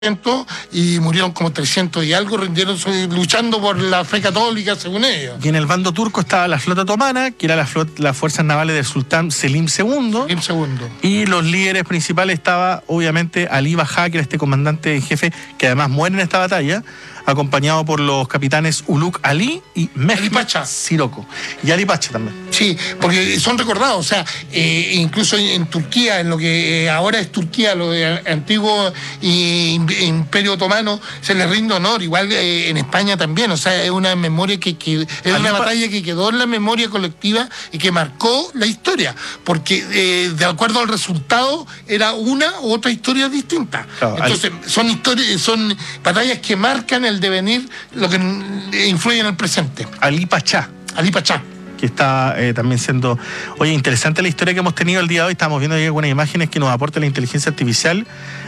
y murieron como 300 y algo, rindieron luchando por la fe católica, según ellos. Y en el bando turco estaba la flota otomana, que era las fuerzas navales del sultán Selim II. Y los líderes principales estaba, obviamente, Ali Bajá, que era este comandante en jefe, que además muere en esta batalla, acompañado por los capitanes Uluk Ali y Mehmet Siroko. Y Ali Pacha también. Sí, porque son recordados, o sea, incluso en Turquía, en lo que ahora es Turquía, lo de antiguo Imperio Otomano, se les rinde honor, igual en España también, o sea, es una memoria es una batalla que quedó en la memoria colectiva y que marcó la historia, porque de acuerdo al resultado era una u otra historia distinta. Claro, entonces, son batallas que marcan el devenir, lo que influye en el presente. Ali Pachá. Que está también siendo... Oye, interesante la historia que hemos tenido el día de hoy. Estamos viendo ahí algunas imágenes que nos aporta la inteligencia artificial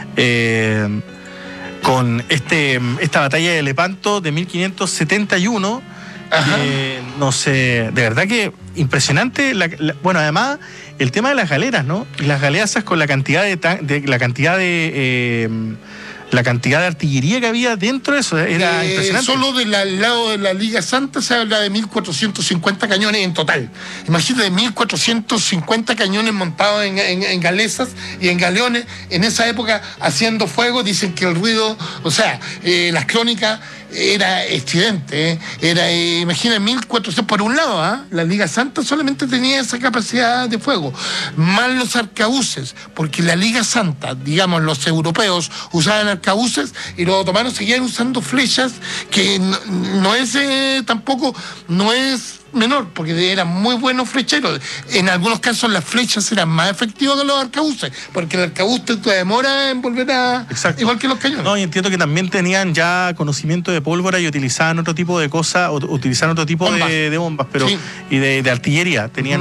con esta batalla de Lepanto de 1571. No sé, de verdad que impresionante. Bueno, además, el tema de las galeras, ¿no? Y las galeazas con la cantidad de artillería que había dentro de eso, era impresionante. Solo del lado de la Liga Santa se habla de 1.450 cañones en total. Imagínate, 1.450 cañones montados en galesas y en galeones, en esa época haciendo fuego. Dicen que el ruido, o sea, las crónicas era estridente, imagina, 1.400, por un lado, la Liga Santa solamente tenía esa capacidad de fuego, más los arcabuces, porque la Liga Santa, digamos, los europeos usaban arcabuces y los otomanos seguían usando flechas, que tampoco es menor, porque eran muy buenos flecheros. En algunos casos las flechas eran más efectivas que los arcabuces, porque el arcabuz te demora en volver a... Exacto. Igual que los cañones. No, y entiendo que también tenían ya conocimiento de pólvora y utilizaban otro tipo de cosas, utilizaban otro tipo de bombas, pero sí. Y de artillería. Tenían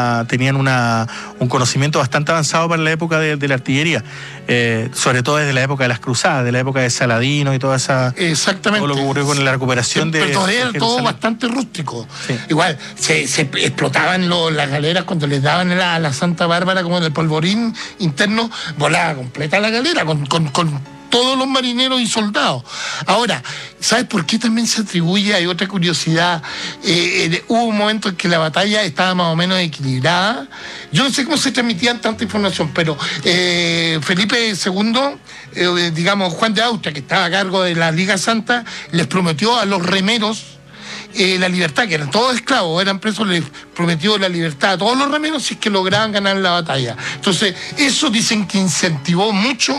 un conocimiento bastante avanzado para la época de la artillería, sobre todo desde la época de las cruzadas, de la época de Saladino y toda esa... Exactamente. Todo lo que ocurrió con la recuperación pero todavía era todo bastante rústico. Sí. Igual, se explotaban las galeras cuando les daban a la Santa Bárbara como el polvorín interno, volaba completa la galera con todos los marineros y soldados. Ahora, ¿sabes por qué también se atribuye? Hay otra curiosidad. Hubo un momento en que la batalla estaba más o menos equilibrada. Yo no sé cómo se transmitían tanta información, pero Felipe II, digamos, Juan de Austria, que estaba a cargo de la Liga Santa, les prometió a los remeros la libertad, que eran todos esclavos, eran presos, les prometió la libertad a todos los remeros si es que lograban ganar la batalla. Entonces, eso dicen que incentivó mucho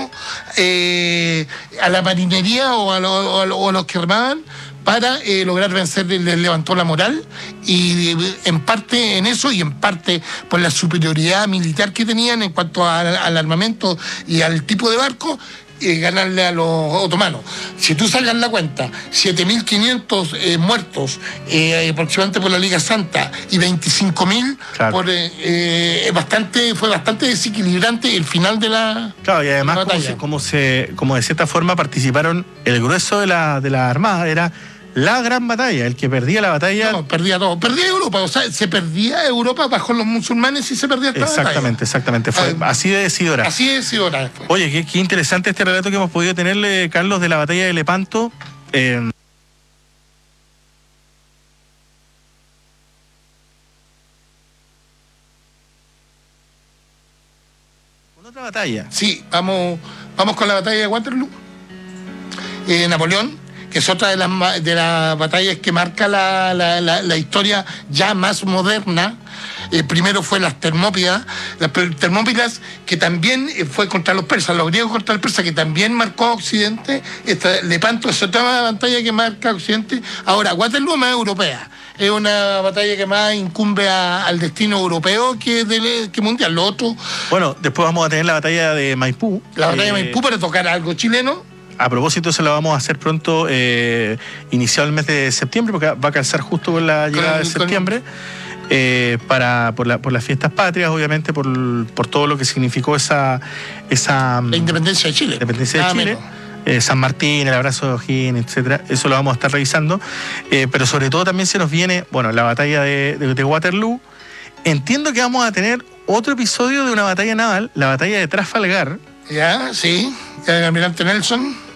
a la marinería o a los que remaban para lograr vencer, les levantó la moral, y en parte en eso y en parte por la superioridad militar que tenían en cuanto al armamento y al tipo de barco, ganarle a los otomanos. Si tú sacas la cuenta, 7.500 muertos aproximadamente por la Liga Santa y 25.000 claro. Fue bastante desequilibrante el final de la claro, y además batalla. Como de cierta forma participaron el grueso de la Armada, era la gran batalla. El que perdía la batalla... No, perdía todo. Perdía Europa. O sea, se perdía Europa bajo los musulmanes y se perdía esta batalla. Exactamente. Fue así de decidora. Así de decidora después. Oye, qué interesante este relato que hemos podido tenerle, Carlos, de la batalla de Lepanto. Con otra batalla. Sí, vamos con la batalla de Waterloo. Napoleón, que es otra de las batallas que marca la historia ya más moderna. Primero fue las Termópilas que también fue contra los persas, los griegos contra los persas, que también marcó a Occidente. Lepanto es otra batalla que marca a Occidente. Ahora, Waterloo es más europea. Es una batalla que más incumbe al destino europeo que mundial. Lo otro... Bueno, después vamos a tener la batalla de Maipú. La batalla de Maipú, para tocar algo chileno. A propósito, se lo vamos a hacer pronto, iniciado el mes de septiembre, porque va a calzar justo con la llegada de septiembre, por las fiestas patrias, obviamente, por todo lo que significó esa la independencia de Chile. San Martín, el abrazo de O'Higgins, etcétera. Eso lo vamos a estar revisando. Pero sobre todo también se nos viene, bueno, la batalla de Waterloo. Entiendo que vamos a tener otro episodio de una batalla naval, la batalla de Trafalgar. Ya, sí, el almirante Nelson.